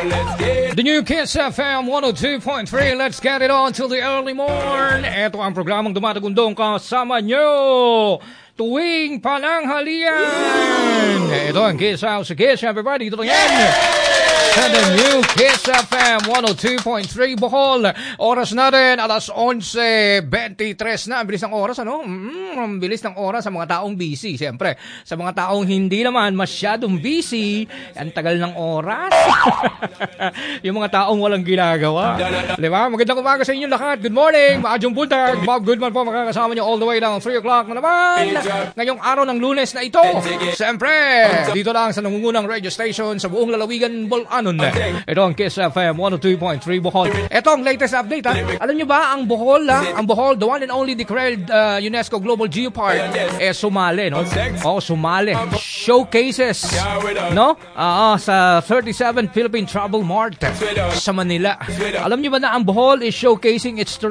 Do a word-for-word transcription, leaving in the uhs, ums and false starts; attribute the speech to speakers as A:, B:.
A: The new Kiss F M one oh two point three. Let's get it on till the early morn. Ito ang programang dumatagundong kasama nyo tuwing pananghalian. Ito ang Kiss House Kiss. Everybody, ito lang yan. Sa the new Kiss F M one oh two point three Bohol. Oras natin, alas onse twenty-tres na. Ang bilis ng oras, ano? Mm, ang bilis ng oras sa mga taong busy. Siyempre, sa mga taong hindi naman masyadong busy, ang tagal ng oras. Yung mga taong walang ginagawa. Diba? Magandang umaga sa inyo lahat. Good morning. Maadjong buntag. Bob Goodman po makakasama nyo all the way down three o'clock na naman. Ngayong araw ng Lunes na ito. Siyempre, dito lang sa nangungunang radio station sa buong lalawigan Bulanon. Ito ang Kiss F M one oh two point three Bohol. Ito ang latest update, ha? Alam nyo ba, ang Bohol, ha? Ang Bohol, the one and only declared uh, UNESCO Global Geopark, eh, sumali, no? Oo, oh, sumali. Showcases, no? Uh, uh, sa thirty-seventh Philippine Travel Mart sa Manila. Alam nyo ba na ang Bohol is showcasing its